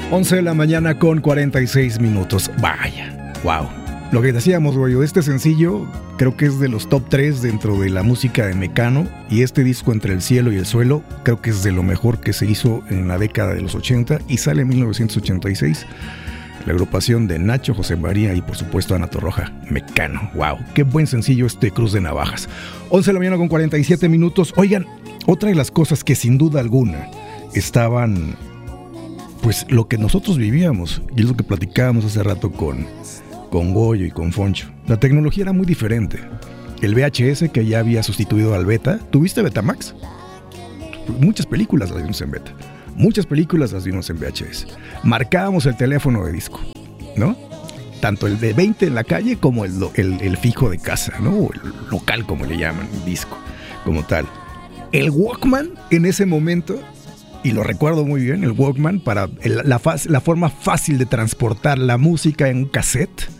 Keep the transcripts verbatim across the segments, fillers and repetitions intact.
once de la mañana con cuarenta y seis minutos. Vaya, wow. Lo que decíamos, rollo, este sencillo creo que es de los top tres dentro de la música de Mecano. Y este disco, Entre el cielo y el suelo, creo que es de lo mejor que se hizo en la década de los ochenta. Y sale en mil novecientos ochenta y seis. La agrupación de Nacho, José María y por supuesto Ana Torroja, Mecano. Wow, qué buen sencillo este Cruz de Navajas. once de la mañana con cuarenta y siete minutos. Oigan, otra de las cosas que sin duda alguna estaban, pues lo que nosotros vivíamos, y es lo que platicábamos hace rato con, con Goyo y con Foncho. La tecnología era muy diferente. El V H S, que ya había sustituido al Beta. ¿Tuviste Betamax? Muchas películas las vimos en Beta. Muchas películas las vimos en V H S. Marcábamos el teléfono de disco, ¿no? Tanto el de veinte en la calle como el, el, el fijo de casa, ¿no? O el local, como le llaman, disco, como tal. El Walkman en ese momento, y lo recuerdo muy bien, el Walkman, para el, la, la forma fácil de transportar la música en un cassette,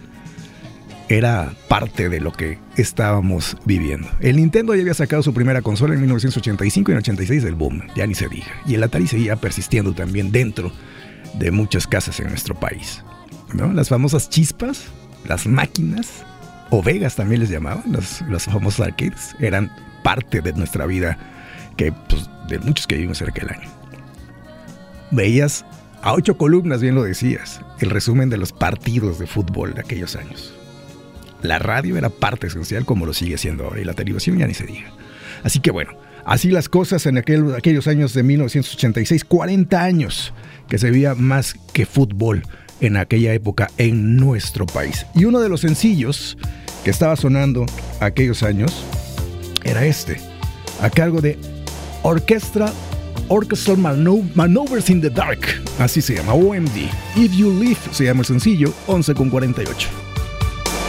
era parte de lo que estábamos viviendo. El Nintendo ya había sacado su primera consola en mil novecientos ochenta y cinco y en ochenta y seis el boom, ya ni se diga. Y el Atari seguía persistiendo también dentro de muchas casas en nuestro país, ¿no? Las famosas chispas, las máquinas, o Vegas también les llamaban, los, los famosos arcades, eran parte de nuestra vida, que pues, de muchos que vivimos cerca del año. Veías a ocho columnas, bien lo decías, el resumen de los partidos de fútbol de aquellos años. La radio era parte esencial, como lo sigue siendo ahora, y la televisión ya ni se diga. Así que bueno, así las cosas en aquel, aquellos años de mil novecientos ochenta y seis, cuarenta años que se veía más que fútbol en aquella época en nuestro país. Y uno de los sencillos que estaba sonando aquellos años era este, a cargo de Orchestra Orchestral Mano- Maneuvers in the Dark, así se llama, O M D. If You Live se llama el sencillo, once con cuarenta y ocho.